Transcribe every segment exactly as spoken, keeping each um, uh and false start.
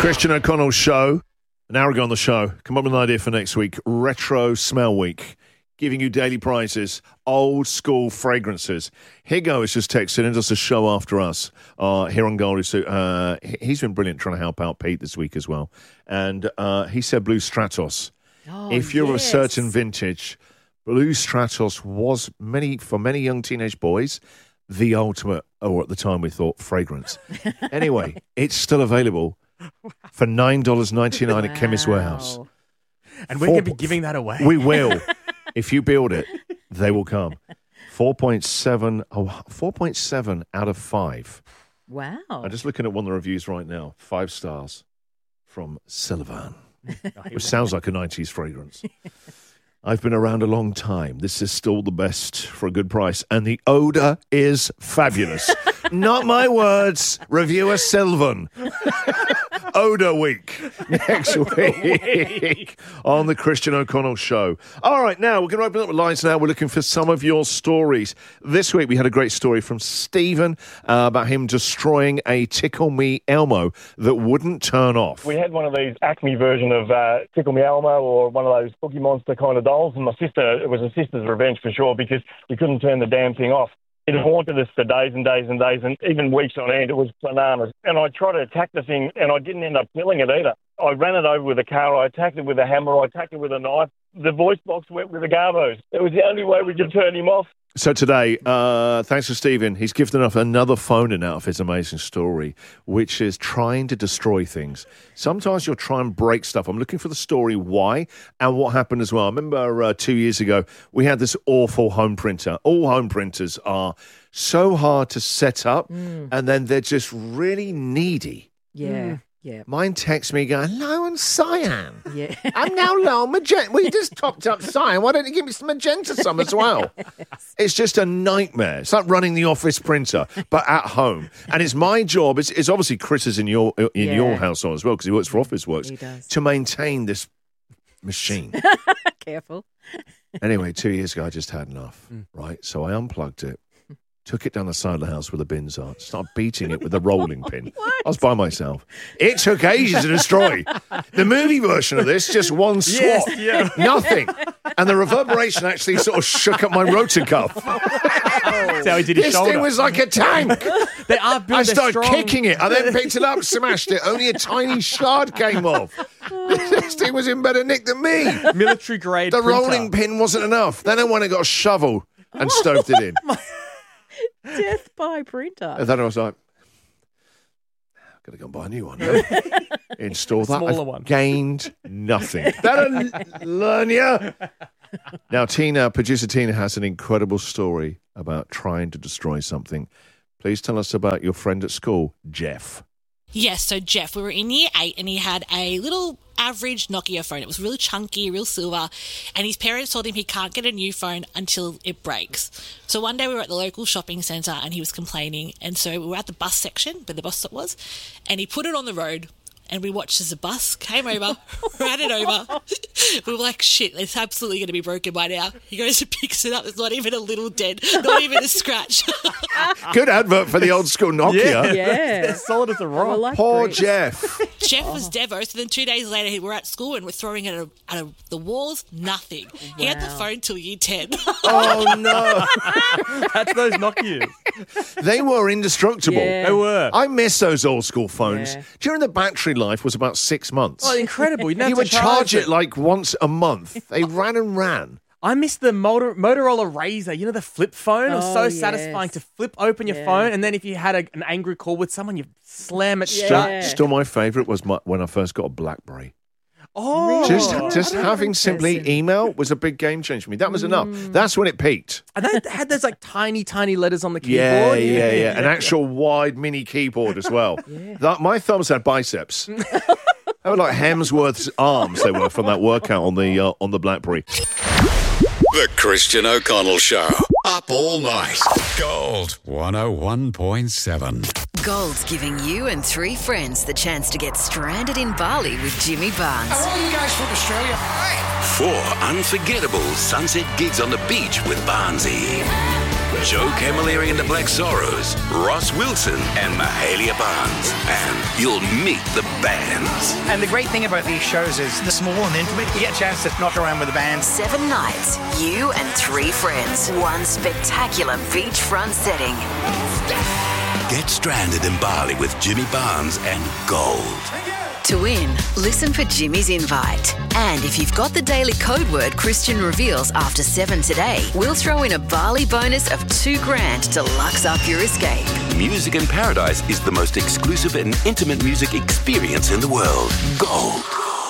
Christian O'Connell Show. An hour ago on the show, come up with an idea for next week. Retro Smell Week. Giving you daily prizes, old school fragrances. Higo has just texted in us a show after us uh, here on Goldie. So, uh, he's been brilliant trying to help out Pete this week as well. And uh, he said Blue Stratos. Oh, if you're yes. of a certain vintage, Blue Stratos was, many for many young teenage boys, the ultimate, or at the time we thought, fragrance. Anyway, it's still available for nine dollars ninety-nine Wow. at Chemist Warehouse. And we're Four- going to be giving that away. We will. If you build it, they will come. four point seven, oh, four point seven out of five. Wow. I'm just looking at one of the reviews right now. Five stars from Sylvan, which sounds like a nineties fragrance. I've been around a long time. This is still the best for a good price. And the odor is fabulous. Not my words. Reviewer Sylvan. Odor Week next week on the Christian O'Connell Show. All right, now we're going to open up the lines now. We're looking for some of your stories. This week we had a great story from Stephen uh, about him destroying a Tickle Me Elmo that wouldn't turn off. We had one of these Acme version of uh, Tickle Me Elmo or one of those Cookie Monster kind of dolls, and my sister, it was a sister's revenge for sure because we couldn't turn the damn thing off. It haunted us for days and days and days, and even weeks on end. It was bananas. And I tried to attack the thing, and I didn't end up killing it either. I ran it over with a car. I attacked it with a hammer. I attacked it with a knife. The voice box went with the garbos. It was the only way we could turn him off. So today, uh, thanks to Stephen, he's gifted us another phone-in out of his amazing story, which is trying to destroy things. Sometimes you'll try and break stuff. I'm looking for the story, why, and what happened as well. I remember uh, two years ago, we had this awful home printer. All home printers are so hard to set up, Mm. and then they're just really needy. Yeah. Yeah. Mine texts me going, low and cyan. Yeah. I'm now low on magenta. Well, you just topped up cyan. Why don't you give me some magenta some as well? It's just a nightmare. It's like running the office printer, but at home. And it's my job. It's, it's obviously Chris's in your in Yeah. your household as well because he works for Office Works He does. to maintain this machine. Careful. Anyway, two years ago, I just had enough. Right, so I unplugged it. Took it down the side of the house where the bins are. Started beating it with a rolling pin. I was by myself. It took ages to destroy. The movie version of this, just one swat. Yes, yeah. Nothing. And the reverberation actually sort of shook up my rotor cuff. That's how he did his This shoulder. thing was like a tank. They are built, I they're started strong. kicking it. I then picked it up, smashed it. Only a tiny shard came off. This thing was in better nick than me. Military grade The printer. rolling pin wasn't enough. Then I went and got a shovel and stoved it in. Death by printer. And then I was like, I've got to go and buy a new one. No? Install that. Smaller I've one. gained nothing. That'll learn you. Now, Tina, producer Tina, has an incredible story about trying to destroy something. Please tell us about your friend at school, Jeff. Yes, so Jeff, we were in year eight and he had a little average Nokia phone. It was really chunky, real silver, and his parents told him he can't get a new phone until it breaks. So one day we were at the local shopping centre and he was complaining, and so we were at the bus section where the bus stop was, and he put it on the road. And we watched as the bus came over, ran it over. We were like, shit, it's absolutely going to be broken by now. He goes and picks it up. There's not even a little dent, not even a scratch. Good advert for the old school Nokia. Yeah. They're solid as a rock. Well, like Poor bricks. Jeff. Jeff was Devo, so then two days later we're at school and we're throwing it at, a, at a, the walls, nothing. He had the Wow. phone till year ten. Oh, no. That's those Nokias. They were indestructible. Yeah. They were. I miss those old school phones. Yeah. During the battery life was about six months. Oh, incredible. You, didn't have You to would charge them. it like once a month. They ran and ran. I miss the Motor- Motorola Razr. You know, the flip phone? It was so Oh, satisfying yes. to flip open your Yeah. phone, and then if you had a, an angry call with someone, you slam it Yeah. shut. Still, my favourite was my, when I first got a BlackBerry. Oh. Just, Oh, just I don't having think simply that's- email was a big game changer for me. That was enough. That's when it peaked. And they had those like tiny, tiny letters on the Yeah, keyboard. yeah, yeah. An actual wide mini keyboard as well. That, my thumbs had biceps. They were like Hemsworth's arms. They were from that workout on the uh, on the BlackBerry. The Christian O'Connell Show. Up all night. Gold one oh one point seven. Gold's giving you and three friends the chance to get stranded in Bali with Jimmy Barnes. Are all you guys from Australia? Four unforgettable sunset gigs on the beach with Barnesy. Joe Camilleri and the Black Sorrows, Ross Wilson and Mahalia Barnes. And you'll meet the bands. And the great thing about these shows is they're small and intimate. You get a chance to knock around with the band. Seven nights, you and three friends. One spectacular beachfront setting. Get stranded in Bali with Jimmy Barnes and Gold. To win, listen for Jimmy's invite. And if you've got the daily code word Christian reveals after seven today, we'll throw in a Bali bonus of two grand to lux up your escape. Music in Paradise is the most exclusive and intimate music experience in the world. Gold.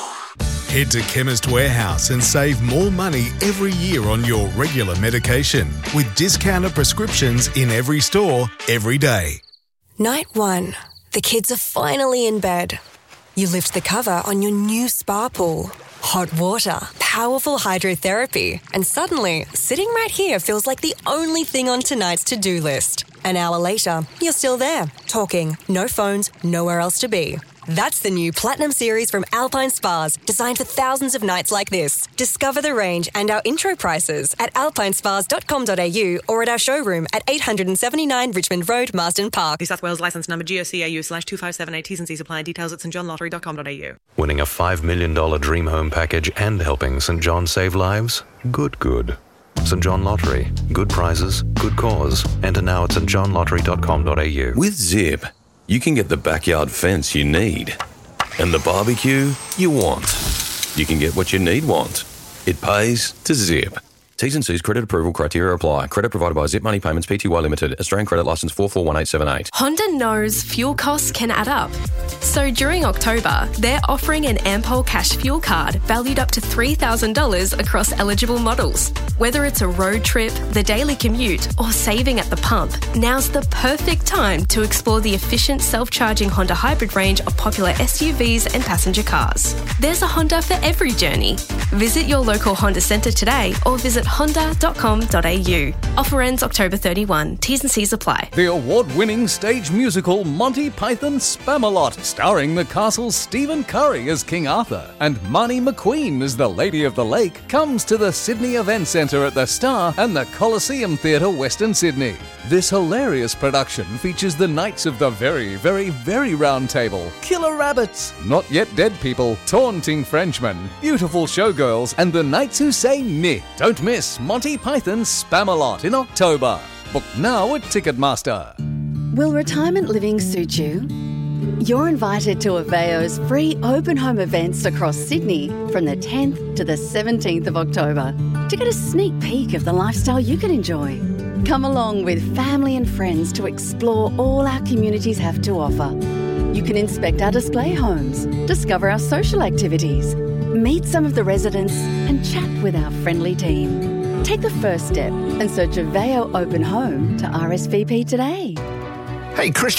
Head to Chemist Warehouse and save more money every year on your regular medication with discounted prescriptions in every store, every day. Night one. The kids are finally in bed. You lift the cover on your new spa pool. Hot water, powerful hydrotherapy, and suddenly, sitting right here feels like the only thing on tonight's to-do list. An hour later, you're still there, talking, no phones, nowhere else to be. That's the new Platinum Series from Alpine Spas, designed for thousands of nights like this. Discover the range and our intro prices at alpine spas dot com dot a u or at our showroom at eight seventy-nine Richmond Road, Marsden Park. New South Wales licence number G O C A U slash two five seven eight. T's and C's apply. Details at st john lottery dot com dot a u. Winning a five million dollars dream home package and helping St John save lives? Good, good. St John Lottery. Good prizes, good cause. Enter now at st john lottery dot com dot a u. With Zip, you can get the backyard fence you need and the barbecue you want. You can get what you need want. It pays to Zip. T's and C's credit approval criteria apply. Credit provided by Zip Money Payments Pty Limited. Australian credit licence four four one eight seven eight. Honda knows fuel costs can add up. So during October, they're offering an Ampol Cash Fuel Card valued up to three thousand dollars across eligible models. Whether it's a road trip, the daily commute, or saving at the pump, now's the perfect time to explore the efficient self-charging Honda hybrid range of popular S U Vs and passenger cars. There's a Honda for every journey. Visit your local Honda centre today or visit honda dot com dot a u. Offer ends October thirty-first. T's and C's apply. The award-winning stage musical Monty Python Spamalot, starring the castle's Stephen Curry as King Arthur and Marnie McQueen as the Lady of the Lake, comes to the Sydney Event Centre at the Star and the Coliseum Theatre, Western Sydney. This hilarious production features the Knights of the Very, Very, Very Round Table, Killer Rabbits, Not Yet Dead People, Taunting Frenchmen, Beautiful Showgirls, and the Knights Who Say Ni. Don't miss Monty Python's Spamalot in October. Book now at Ticketmaster. Will retirement living suit you? You're invited to Aveo's free open home events across Sydney from the tenth to the seventeenth of October to get a sneak peek of the lifestyle you can enjoy. Come along with family and friends to explore all our communities have to offer. You can inspect our display homes, discover our social activities, meet some of the residents and chat with our friendly team. Take the first step and search Aveo Open Home to R S V P today. Hey, Christian